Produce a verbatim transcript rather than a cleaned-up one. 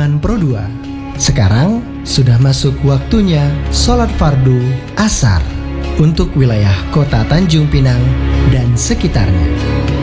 Buleman Pro dua. Sekarang sudah masuk waktunya sholat fardu asar untuk wilayah kota Tanjung Pinang dan sekitarnya.